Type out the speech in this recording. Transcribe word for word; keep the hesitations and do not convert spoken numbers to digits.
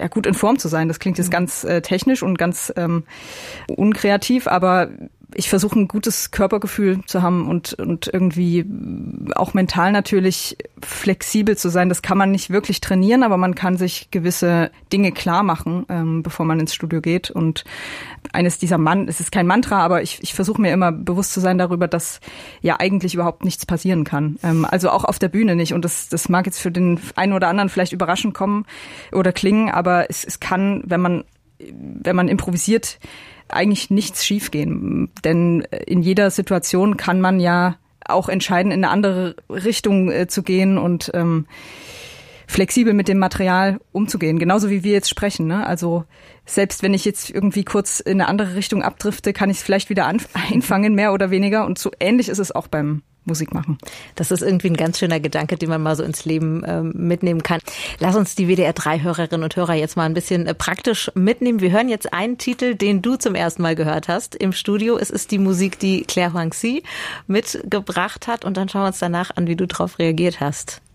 ja, gut in Form zu sein. Das klingt jetzt mhm. ganz äh, technisch und ganz ähm, unkreativ, aber ich versuche ein gutes Körpergefühl zu haben und und irgendwie auch mental natürlich flexibel zu sein. Das kann man nicht wirklich trainieren, aber man kann sich gewisse Dinge klar machen, ähm, bevor man ins Studio geht. Und eines dieser Mann, es ist kein Mantra, aber ich ich versuche mir immer bewusst zu sein darüber, dass ja eigentlich überhaupt nichts passieren kann. Ähm, also auch auf der Bühne nicht. Und das das mag jetzt für den einen oder anderen vielleicht überraschend kommen oder klingen, aber es es kann, wenn man wenn man improvisiert, eigentlich nichts schiefgehen. Denn in jeder Situation kann man ja auch entscheiden, in eine andere Richtung äh, zu gehen und ähm, flexibel mit dem Material umzugehen. Genauso wie wir jetzt sprechen. Ne? Also selbst wenn ich jetzt irgendwie kurz in eine andere Richtung abdrifte, kann ich es vielleicht wieder anf- einfangen, mehr oder weniger. Und so ähnlich ist es auch beim Musik machen. Das ist irgendwie ein ganz schöner Gedanke, den man mal so ins Leben ähm, mitnehmen kann. Lass uns die W D R drei Hörerinnen und Hörer jetzt mal ein bisschen äh, praktisch mitnehmen. Wir hören jetzt einen Titel, den du zum ersten Mal gehört hast im Studio. Es ist die Musik, die Claire Huang-Si mitgebracht hat. Und dann schauen wir uns danach an, wie du darauf reagiert hast.